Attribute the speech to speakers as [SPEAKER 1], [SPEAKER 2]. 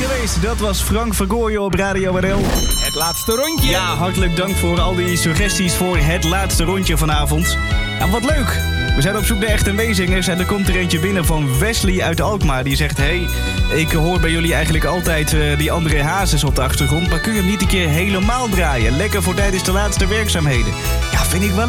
[SPEAKER 1] geweest. Dat was Frank Vergooyen op Radio NL.
[SPEAKER 2] Het laatste rondje.
[SPEAKER 1] Ja, hartelijk dank voor al die suggesties voor het laatste rondje vanavond. Nou, wat leuk. We zijn op zoek naar echte meezingers en er komt er eentje binnen van Wesley uit Alkmaar. Die zegt, hey, ik hoor bij jullie eigenlijk altijd die André Hazes op de achtergrond. Maar kun je hem niet een keer helemaal draaien? Lekker voor tijdens de laatste werkzaamheden. Ja, vind ik wel